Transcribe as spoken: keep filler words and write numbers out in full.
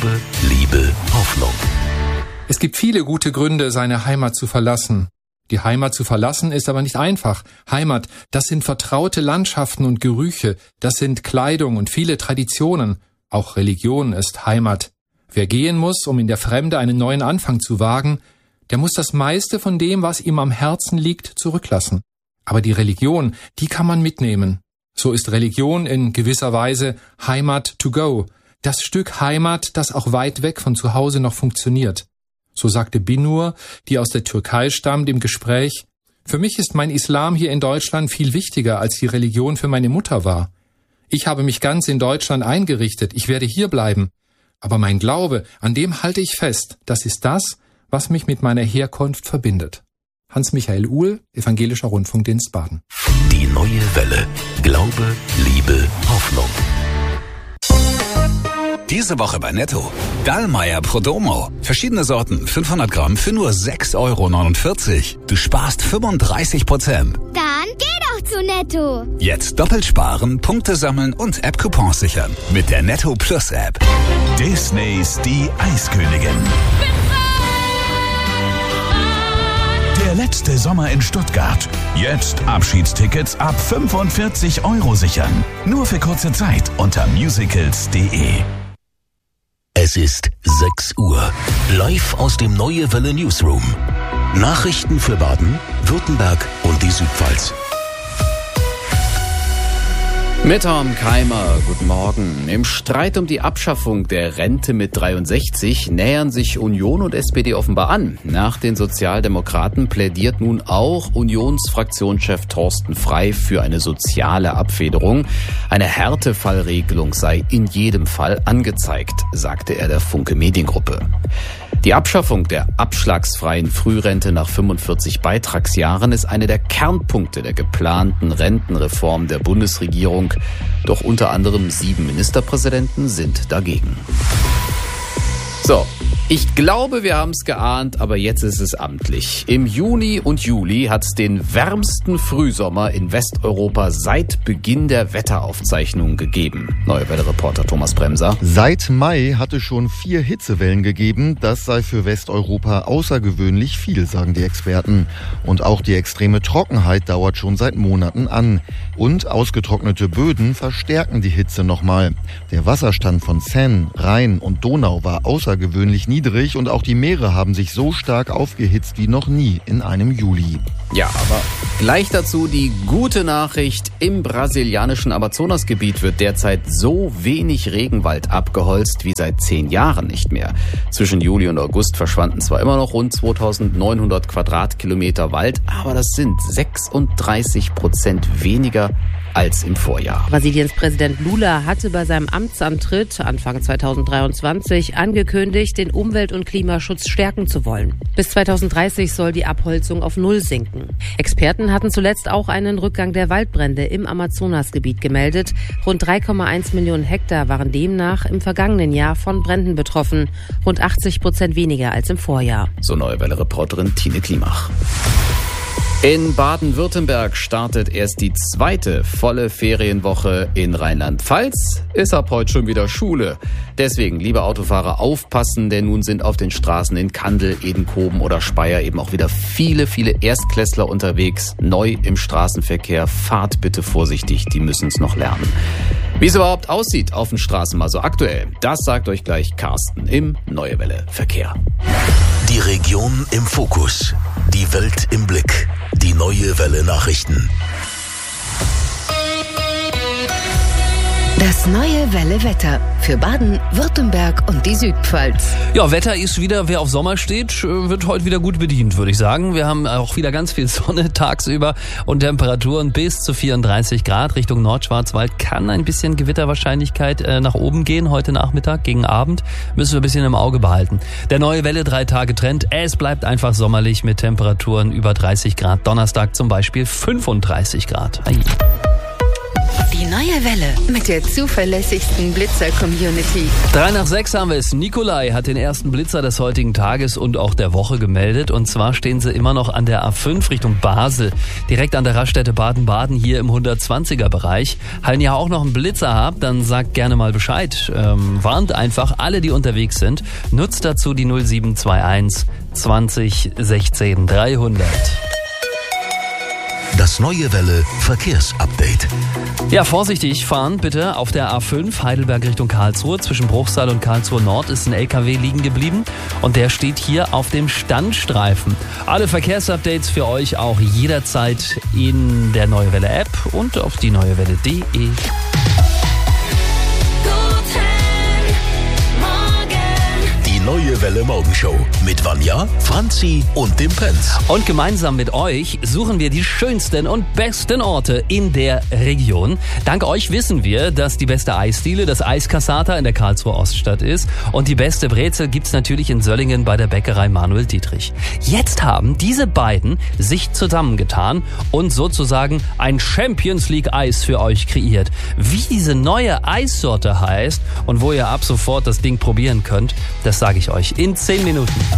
Glaube, Liebe, Hoffnung. Es gibt viele gute Gründe, seine Heimat zu verlassen. Die Heimat zu verlassen ist aber nicht einfach. Heimat, das sind vertraute Landschaften und Gerüche, das sind Kleidung und viele Traditionen. Auch Religion ist Heimat. Wer gehen muss, um in der Fremde einen neuen Anfang zu wagen, der muss das meiste von dem, was ihm am Herzen liegt, zurücklassen. Aber die Religion, die kann man mitnehmen. So ist Religion in gewisser Weise Heimat to go. Das Stück Heimat, das auch weit weg von zu Hause noch funktioniert. So sagte Binur, die aus der Türkei stammt, im Gespräch: Für mich ist mein Islam hier in Deutschland viel wichtiger, als die Religion für meine Mutter war. Ich habe mich ganz in Deutschland eingerichtet, ich werde hier bleiben. Aber mein Glaube, an dem halte ich fest, das ist das, was mich mit meiner Herkunft verbindet. Hans-Michael Uhl, Evangelischer Rundfunkdienst Baden. Die neue Welle. Glaube, Liebe, Hoffnung. Diese Woche bei Netto. Dallmayr Prodomo. Verschiedene Sorten, fünfhundert Gramm für nur sechs Euro neunundvierzig. Du sparst fünfunddreißig Prozent. Dann geh doch zu Netto. Jetzt doppelt sparen, Punkte sammeln und App-Coupons sichern. Mit der Netto Plus App. Disneys Die Eiskönigin. Der letzte Sommer in Stuttgart. Jetzt Abschiedstickets ab fünfundvierzig Euro sichern. Nur für kurze Zeit unter musicals punkt de. Es ist sechs Uhr. Live aus dem Neue Welle Newsroom. Nachrichten für Baden, Württemberg und die Südpfalz. Mit Tom Keimer, guten Morgen. Im Streit um die Abschaffung der Rente mit dreiundsechzig nähern sich Union und S P D offenbar an. Nach den Sozialdemokraten plädiert nun auch Unionsfraktionschef Thorsten Frey für eine soziale Abfederung. Eine Härtefallregelung sei in jedem Fall angezeigt, sagte er der Funke Mediengruppe. Die Abschaffung der abschlagsfreien Frührente nach fünfundvierzig Beitragsjahren ist eine der Kernpunkte der geplanten Rentenreform der Bundesregierung. Doch unter anderem sieben Ministerpräsidenten sind dagegen. So, ich glaube, wir haben es geahnt, aber jetzt ist es amtlich. Im Juni und Juli hat es den wärmsten Frühsommer in Westeuropa seit Beginn der Wetteraufzeichnungen gegeben. Neue Welle-Reporter Thomas Bremser. Seit Mai hat es schon vier Hitzewellen gegeben. Das sei für Westeuropa außergewöhnlich viel, sagen die Experten. Und auch die extreme Trockenheit dauert schon seit Monaten an. Und ausgetrocknete Böden verstärken die Hitze nochmal. Der Wasserstand von Seine, Rhein und Donau war außergewöhnlich niedrig und auch die Meere haben sich so stark aufgehitzt wie noch nie in einem Juli. Ja, aber gleich dazu die gute Nachricht. Im brasilianischen Amazonasgebiet wird derzeit so wenig Regenwald abgeholzt wie seit zehn Jahren nicht mehr. Zwischen Juli und August verschwanden zwar immer noch rund zweitausendneunhundert Quadratkilometer Wald, aber das sind sechsunddreißig Prozent weniger als im Vorjahr. Brasiliens Präsident Lula hatte bei seinem Amtsantritt Anfang zweitausenddreiundzwanzig angekündigt, den Umwelt- und Klimaschutz stärken zu wollen. Bis zweitausenddreißig soll die Abholzung auf Null sinken. Experten hatten zuletzt auch einen Rückgang der Waldbrände im Amazonasgebiet gemeldet. Rund drei Komma eins Millionen Hektar waren demnach im vergangenen Jahr von Bränden betroffen. Rund achtzig Prozent weniger als im Vorjahr. So Neue Welle-Reporterin Tine Klimach. In Baden-Württemberg startet erst die zweite volle Ferienwoche. In Rheinland-Pfalz ist ab heute schon wieder Schule. Deswegen, liebe Autofahrer, aufpassen, denn nun sind auf den Straßen in Kandel, Edenkoben oder Speyer eben auch wieder viele, viele Erstklässler unterwegs. Neu im Straßenverkehr. Fahrt bitte vorsichtig, die müssen es noch lernen. Wie es überhaupt aussieht auf den Straßen mal so aktuell, das sagt euch gleich Carsten im Neue Welle Verkehr. Die Region im Fokus. Die Welt im Blick. Die Neue Welle Nachrichten. Das Neue Welle Wetter für Baden, Württemberg und die Südpfalz. Ja, Wetter ist wieder, wer auf Sommer steht, wird heute wieder gut bedient, würde ich sagen. Wir haben auch wieder ganz viel Sonne tagsüber und Temperaturen bis zu vierunddreißig Grad. Richtung Nordschwarzwald kann ein bisschen Gewitterwahrscheinlichkeit äh, nach oben gehen. Heute Nachmittag gegen Abend müssen wir ein bisschen im Auge behalten. Der Neue Welle drei Tage Trend. Es bleibt einfach sommerlich mit Temperaturen über dreißig Grad. Donnerstag zum Beispiel fünfunddreißig Grad. Hey. Die neue Welle mit der zuverlässigsten Blitzer-Community. Drei nach sechs haben wir es. Nikolai hat den ersten Blitzer des heutigen Tages und auch der Woche gemeldet. Und zwar stehen sie immer noch an der A fünf Richtung Basel. Direkt an der Raststätte Baden-Baden hier im hundertzwanziger Bereich. Wenn ihr auch noch einen Blitzer habt, dann sagt gerne mal Bescheid. Ähm, warnt einfach alle, die unterwegs sind. Nutzt dazu die null sieben zwei eins zwanzig sechzehn dreihundert. Das neue Welle Verkehrsupdate. Ja, vorsichtig fahren bitte auf der A fünf Heidelberg Richtung Karlsruhe. Zwischen Bruchsal und Karlsruhe Nord ist ein L K W liegen geblieben und der steht hier auf dem Standstreifen. Alle Verkehrsupdates für euch auch jederzeit in der Neue Welle App und auf die neuewelle punkt de. Neue Welle Morgenshow mit Vanja, Franzi und dem Prinz. Und gemeinsam mit euch suchen wir die schönsten und besten Orte in der Region. Dank euch wissen wir, dass die beste Eisdiele das Eiskassata in der Karlsruher Oststadt ist. Und die beste Brezel gibt's natürlich in Söllingen bei der Bäckerei Manuel Dietrich. Jetzt haben diese beiden sich zusammengetan und sozusagen ein Champions League Eis für euch kreiert. Wie diese neue Eissorte heißt und wo ihr ab sofort das Ding probieren könnt, das sage ich euch in zehn Minuten.